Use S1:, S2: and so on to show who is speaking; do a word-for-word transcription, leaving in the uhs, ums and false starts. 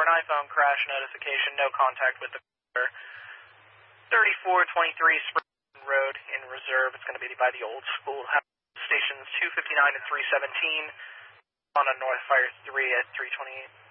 S1: an iPhone crash notification, no contact with the caller. thirty-four twenty-three Spring Road in reserve. It's going to be by the old school. Stations two fifty-nine and three seventeen on a North Fire three at three twenty-eight.